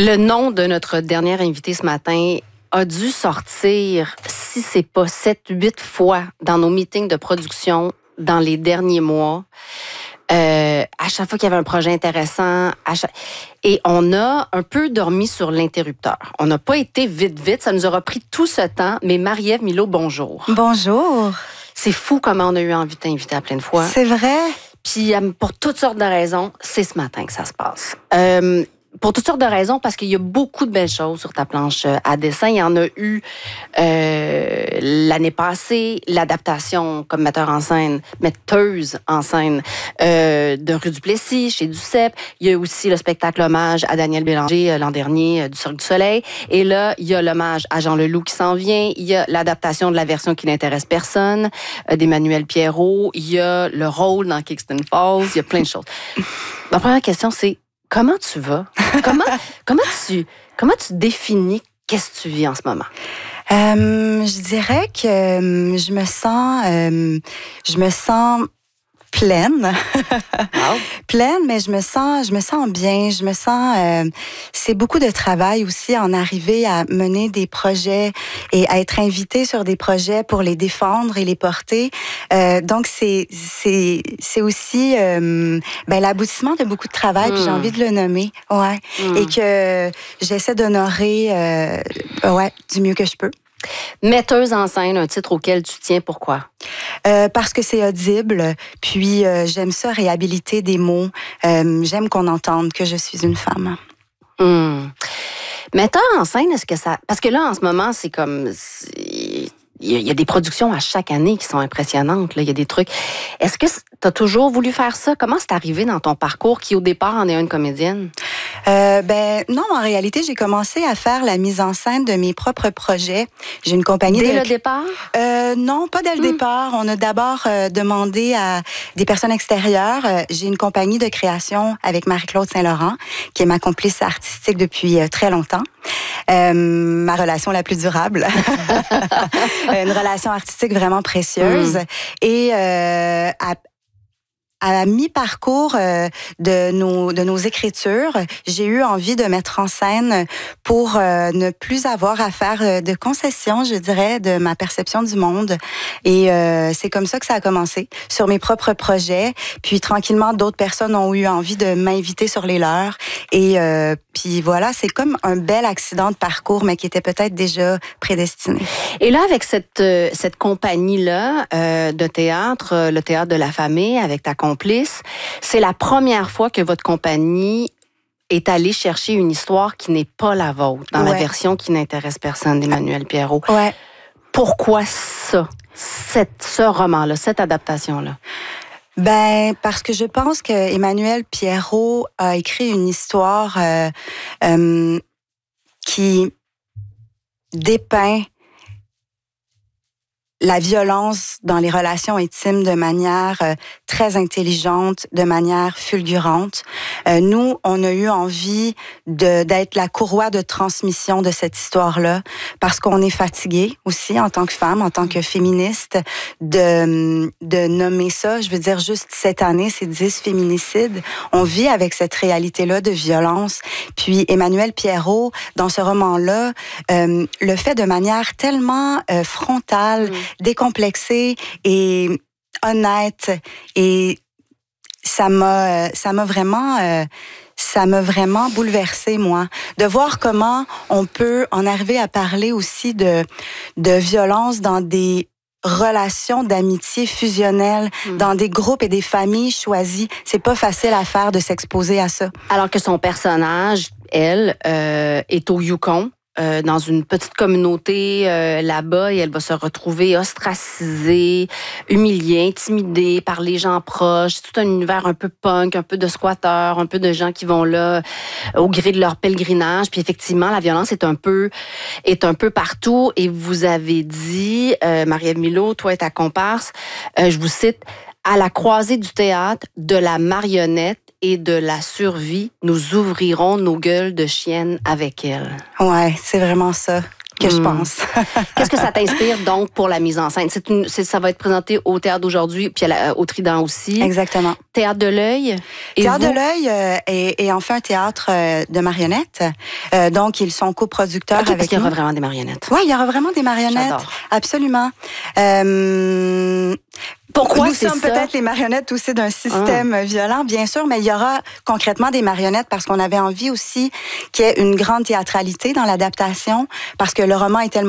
Le nom de notre dernière invitée ce matin a dû sortir, si c'est pas 7-8 fois, dans nos meetings de production dans les derniers mois. À chaque fois qu'il y avait un projet intéressant, et on a un peu dormi sur l'interrupteur. On n'a pas été vite, ça nous aura pris tout ce temps, mais Marie-Ève Milot, bonjour. Bonjour. C'est fou comment on a eu envie de t'inviter à plein de fois. C'est vrai. Puis pour toutes sortes de raisons, c'est ce matin que ça se passe. Pour toutes sortes de raisons, parce qu'il y a beaucoup de belles choses sur ta planche à dessin. Il y en a eu l'année passée, l'adaptation comme metteuse en scène de Rue du Plessis, chez Duceppe. Il y a aussi le spectacle hommage à Daniel Bélanger l'an dernier du Cirque du Soleil. Et là, il y a l'hommage à Jean Leloup qui s'en vient. Il y a l'adaptation de la version qui n'intéresse personne d'Emmanuel Pierrot. Il y a le rôle dans Kingston Falls. Il y a plein de choses. Ma première question, c'est comment tu vas? Comment tu définis qu'est-ce que tu vis en ce moment? Je dirais que je me sens pleine. Wow. Pleine, mais je me sens bien. C'est beaucoup de travail aussi en arriver à mener des projets et à être invitée sur des projets pour les défendre et les porter. Donc c'est aussi l'aboutissement de beaucoup de travail. Puis j'ai envie de le nommer, et que j'essaie d'honorer, du mieux que je peux. Metteuse en scène, un titre auquel tu tiens, pourquoi? Parce que c'est audible, puis j'aime ça, réhabiliter des mots. J'aime qu'on entende que je suis une femme. Metteur en scène, est-ce que ça... Parce que là, en ce moment, c'est comme... Il y a des productions à chaque année qui sont impressionnantes. Là. Il y a des trucs. Est-ce que tu as toujours voulu faire ça? Comment c'est arrivé dans ton parcours qui, au départ, en est une comédienne? Non, en réalité, j'ai commencé à faire la mise en scène de mes propres projets. J'ai une compagnie... Dès le départ? Non, pas dès le départ. On a d'abord demandé à des personnes extérieures. J'ai une compagnie de création avec Marie-Claude Saint-Laurent, qui est ma complice artistique depuis très longtemps. Ma relation la plus durable. Une relation artistique vraiment précieuse. Et à mi-parcours de nos écritures, j'ai eu envie de mettre en scène pour ne plus avoir à faire de concessions, je dirais, de ma perception du monde. Et c'est comme ça que ça a commencé, sur mes propres projets. Puis tranquillement, d'autres personnes ont eu envie de m'inviter sur les leurs. Et puis voilà, c'est comme un bel accident de parcours, mais qui était peut-être déjà prédestiné. Et là, avec cette compagnie-là de théâtre, le Théâtre de la Famille, avec ta complice, c'est la première fois que votre compagnie est allée chercher une histoire qui n'est pas la vôtre, dans la version qui n'intéresse personne d'Emmanuel Pierrot. Ouais. Pourquoi ça? Ce roman-là, cette adaptation-là? Parce que je pense que Emmanuel Pierrot a écrit une histoire qui dépeint la violence dans les relations intimes de manière très intelligente, de manière fulgurante. Nous, on a eu envie d'être la courroie de transmission de cette histoire-là, parce qu'on est fatigué aussi en tant que femme, en tant que féministe, de nommer ça. Je veux dire, juste cette année, c'est 10 féminicides. On vit avec cette réalité-là de violence. Puis Emmanuel Pierrot, dans ce roman-là, le fait de manière tellement frontale, décomplexée et honnête, et ça m'a vraiment bouleversée, moi, de voir comment on peut en arriver à parler aussi de violence dans des relations d'amitié fusionnelles, dans des groupes et des familles choisies. C'est pas facile à faire de s'exposer à ça. Alors que son personnage, elle, est au Yukon, dans une petite communauté là-bas, et elle va se retrouver ostracisée, humiliée, intimidée par les gens proches. C'est tout un univers un peu punk, un peu de squatteurs, un peu de gens qui vont là au gré de leur pèlerinage. Puis effectivement, la violence est un peu partout. Et vous avez dit, Marie-Ève Milot, toi et ta comparse, je vous cite, « À la croisée du théâtre, de la marionnette et de la survie, nous ouvrirons nos gueules de chiennes avec elle. » Ouais, c'est vraiment ça. que je pense. Qu'est-ce que ça t'inspire donc pour la mise en scène? Ça va être présenté au Théâtre d'aujourd'hui, puis au Trident aussi. Exactement. Théâtre de l'Œil. Théâtre de l'Œil est enfin un théâtre de marionnettes. Donc, ils sont coproducteurs avec parce qu'il y nous. aura vraiment des marionnettes. Oui, il y aura vraiment des marionnettes. J'adore. Absolument. Pourquoi nous c'est sommes ça? peut-être les marionnettes aussi d'un système violent, bien sûr, mais il y aura concrètement des marionnettes parce qu'on avait envie aussi qu'il y ait une grande théâtralité dans l'adaptation, parce que le roman est tellement